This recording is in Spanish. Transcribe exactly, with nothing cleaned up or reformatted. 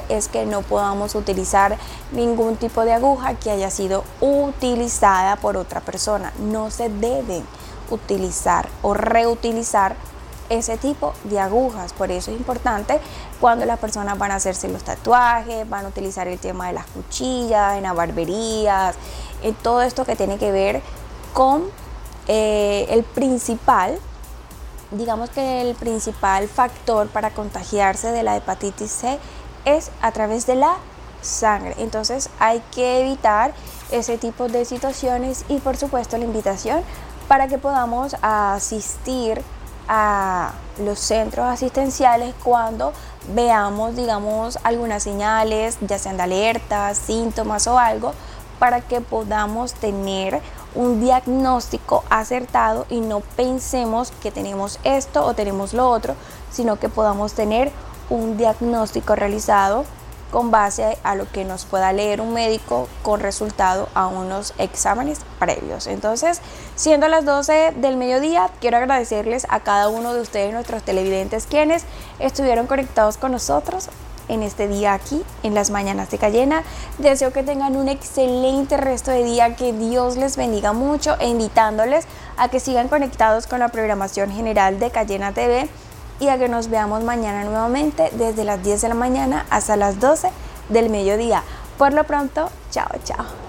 es que no podamos utilizar ningún tipo de aguja que haya sido utilizada por otra persona. No se deben utilizar o reutilizar ese tipo de agujas. Por eso es importante cuando las personas van a hacerse los tatuajes, van a utilizar el tema de las cuchillas, en las barberías, en todo esto que tiene que ver con eh, el principal, digamos que el principal factor para contagiarse de la hepatitis C es a través de la sangre. Entonces hay que evitar ese tipo de situaciones y por supuesto la invitación para que podamos asistir a los centros asistenciales cuando veamos, digamos, algunas señales, ya sean de alertas, síntomas o algo, para que podamos tener un diagnóstico acertado y no pensemos que tenemos esto o tenemos lo otro, sino que podamos tener un diagnóstico realizado con base a lo que nos pueda leer un médico con resultado a unos exámenes previos. Entonces, siendo las doce del mediodía, quiero agradecerles a cada uno de ustedes, nuestros televidentes, quienes estuvieron conectados con nosotros en este día aquí, en las mañanas de Cayena. Deseo que tengan un excelente resto de día, que Dios les bendiga mucho e invitándoles a que sigan conectados con la programación general de Cayena T V y a que nos veamos mañana nuevamente desde las diez de la mañana hasta las doce del mediodía. Por lo pronto, chao, chao.